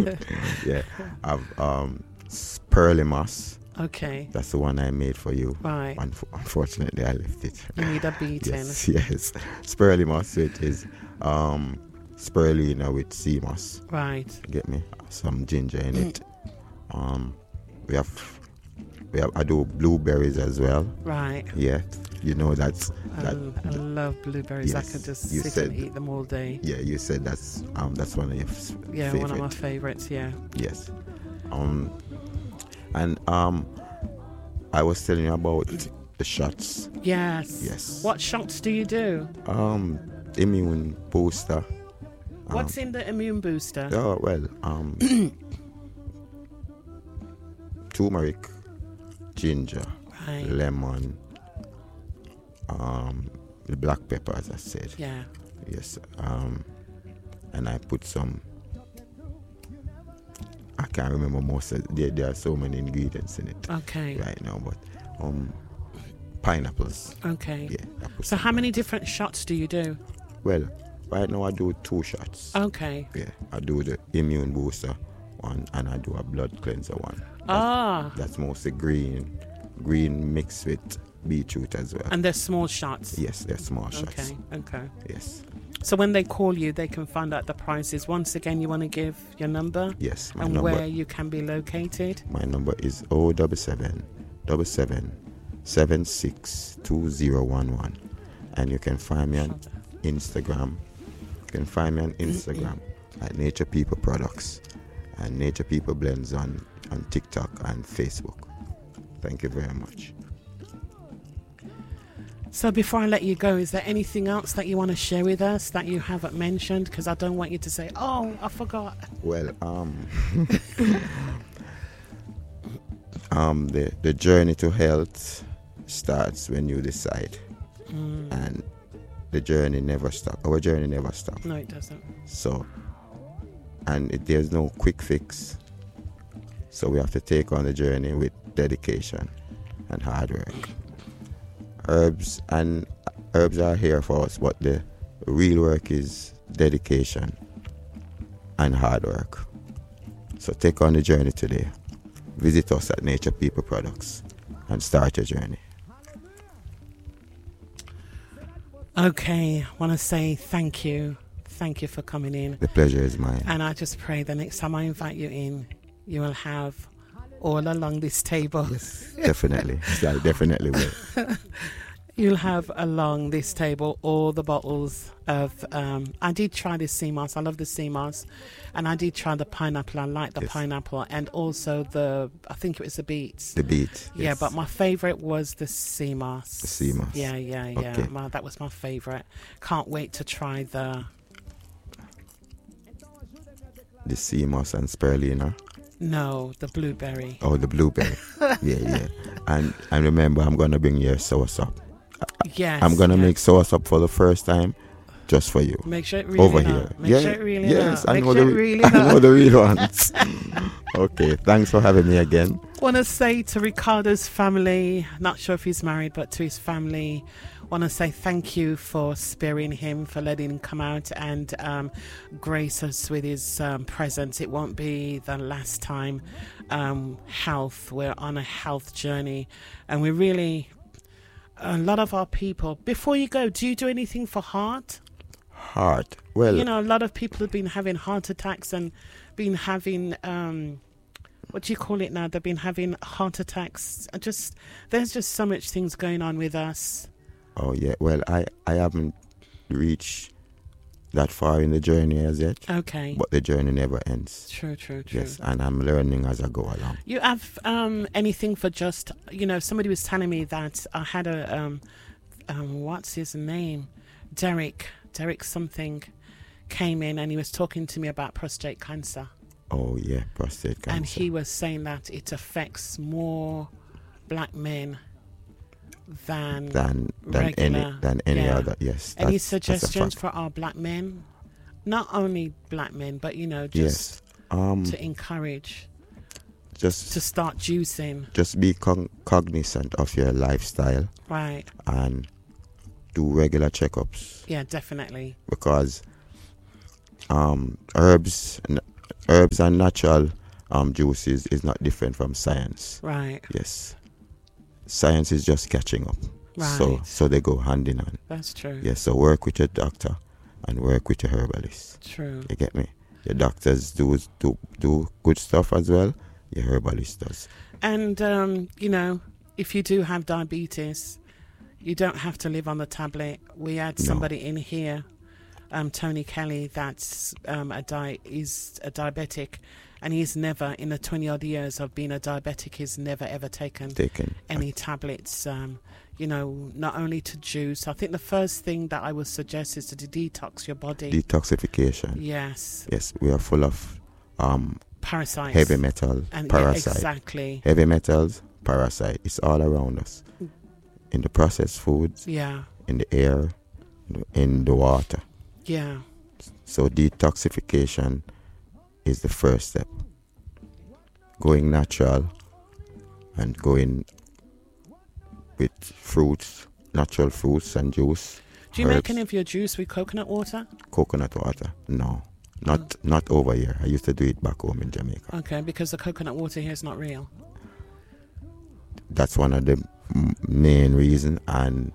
Yeah. I've Sperlimus. Okay. That's the one I made for you. Right. Unfortunately, I left it. You need a beating. Yes. Sperlimus, which is spirulina with sea moss. Right. Get me? Some ginger in it. We have. I do blueberries as well. Right. Yeah. You know that's. I love blueberries. Yes, I could just you sit said- and eat them all day. Yeah, you said that's one of your Yeah, favorite. one of my favorites. Yeah. Yes. And I was telling you about the shots. Yes. Yes. What shots do you do? Immune booster. What's in the immune booster? Oh well, turmeric, ginger, Right. lemon, the black pepper, as I said. Yeah. Yes. And I put some. I can't remember most of there are so many ingredients in it Okay. right now, but pineapples. Okay. Yeah. I put So some how many different shots do you do? Well, right now I do 2 shots. Okay. Yeah, I do the immune booster one and I do a blood cleanser one. That's mostly green mixed with beetroot as well. And they're small shots. Yes, they're small shots. Okay. Yes. So when they call you, they can find out the prices. Once again, you want to give your number Yes, my and number. where you can be located. My number is 077 762011, and you can find me on Instagram. You can find me on Instagram at Nature People Products and Nature People Blends on TikTok and Facebook. Thank you very much. So before I let you go, is there anything else that you want to share with us that you haven't mentioned? Because I don't want you to say, "Oh, I forgot." Well, the journey to health starts when you decide, and the journey never stops. Our journey never stops. No, it doesn't. So, there's no quick fix. So we have to take on the journey with dedication and hard work. Herbs are here for us, but the real work is dedication and hard work. So take on the journey today. Visit us at Nature People Products and start your journey. Okay, I want to say thank you. Thank you for coming in. The pleasure is mine. And I just pray the next time I invite you in, you will have all along this table. Yes, definitely. I definitely will. You'll have along this table all the bottles of. I did try the sea moss. I love the sea moss, and I did try the pineapple. I like the pineapple, and also I think it was the beets. The beet. Yeah, Yes. but my favorite was the sea moss. The sea moss. Yeah. Okay. That was my favorite. Can't wait to try the sea moss and spirulina. No, the blueberry. Oh, the blueberry. yeah. And remember, I'm gonna bring you a soursop. Yes. I'm gonna make soursop for the first time, just for you. Make sure it really Over not. here. Make sure it really yes, not. I Make know sure the it really I not. know the real ones. Okay, thanks for having me again. Want to say to Ricardo's family, not sure if he's married, but to his family, want to say thank you for sparing him, for letting him come out and grace us with his presence. It won't be the last time. Health, we're on a health journey, and we really, a lot of our people, before you go, do you do anything for heart? Heart. Well, You know, a lot of people have been having heart attacks and been having, what do you call it now? They've been having heart attacks. There's just so much things going on with us. oh yeah. Well, I haven't reached that far in the journey as yet. Okay. But the journey never ends. True. Yes, and I'm learning as I go along. You have anything for just, somebody was telling me that I had a, what's his name? Derek something came in and he was talking to me about prostate cancer. Oh yeah, prostate cancer. And he was saying that it affects more black men than any yeah. other. Yes. Any that's a suggestions fact. for our black men? Not only black men, but just Yes. to encourage to start juicing. Just be cognizant of your lifestyle Right. and do regular checkups, Yeah, definitely. because herbs herbs and natural juices is not different from science. Right. Yes. Science is just catching up. Right. So they go hand in hand. That's true. Yes, so work with your doctor and work with your herbalist. True. You get me? Your doctors do good stuff as well. Your herbalist does. And, if you do have diabetes, you don't have to live on the tablet. We had somebody in here, Tony Kelly, that's is a diabetic, and he's never, in the 20-odd years of being a diabetic, he's never ever taken any tablets. Not only to juice. I think the first thing that I would suggest is to detox your body. Detoxification. Yes. Yes, we are full of parasites, heavy metal, and parasite. Yeah, exactly. Heavy metals, parasite. It's all around us. In the processed foods. Yeah. In the air, in the water. Yeah. So detoxification is the first step. Going natural and going with fruits, natural fruits and juice. Do you make any of your juice with coconut water? Coconut water? No. Not over here. I used to do it back home in Jamaica. Okay, because the coconut water here is not real. That's one of the main reasons, and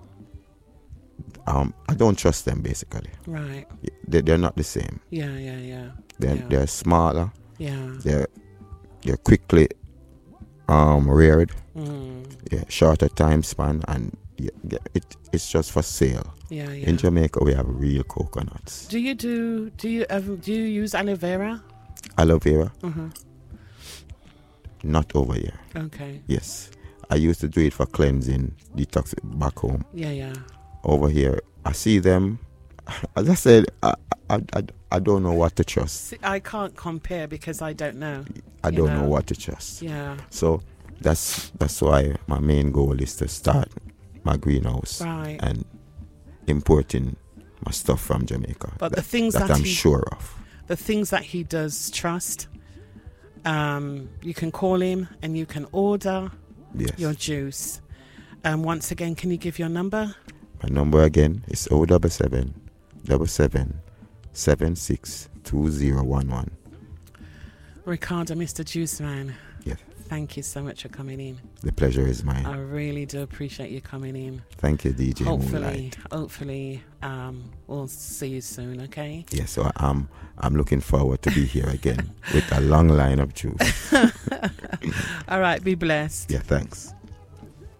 I don't trust them basically. Right. They're not the same. Yeah. They're smaller. Yeah. They're quickly reared. Yeah, shorter time span, and it's just for sale. Yeah. In Jamaica, we have real coconuts. Do you use aloe vera? Aloe vera? Mm-hmm. Not over here. Okay. Yes, I used to do it for cleansing, detox back home. Yeah. Over here, I see them. As I said, I don't know what to trust. See, I can't compare because I don't know. I don't know what to trust. Yeah. So that's why my main goal is to start my greenhouse and importing my stuff from Jamaica. But the things that I'm sure of. The things that he does trust, you can call him and you can order your juice. Once again, can you give your number? My number again is 077 77 76 2011. Ricardo, Mr. Juice Man. Yes. Thank you so much for coming in. The pleasure is mine. I really do appreciate you coming in. Thank you, DJ Hopefully, we'll see you soon, okay? Yes, so I'm looking forward to be here again with a long line of juice. All right, be blessed. Yeah, thanks.